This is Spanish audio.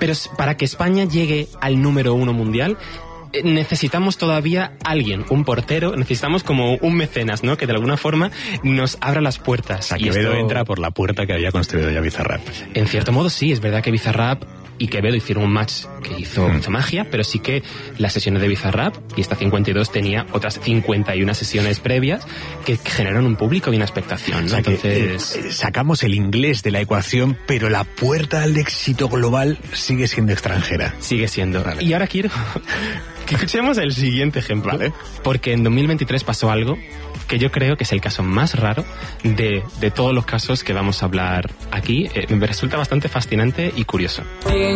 Pero para que España llegue al número 1 mundial, necesitamos todavía alguien, un portero, necesitamos como un mecenas, ¿no? Que de alguna forma nos abra las puertas. O sea, Quevedo entra por la puerta que había construido ya Bizarrap. En cierto modo sí, es verdad que Bizarrap y Quevedo hicieron un match que hizo magia, pero sí que las sesiones de Bizarrap y esta 52 tenía otras 51 sesiones previas que generaron un público y una expectación, ¿no? O sea, entonces sacamos el inglés de la ecuación, pero la puerta al éxito global sigue siendo extranjera. Sigue siendo. Vale. Y ahora quiero que escuchemos el siguiente ejemplo, ¿vale? Porque en 2023 pasó algo que yo creo que es el caso más raro de todos los casos que vamos a hablar aquí. Me resulta bastante fascinante y curioso.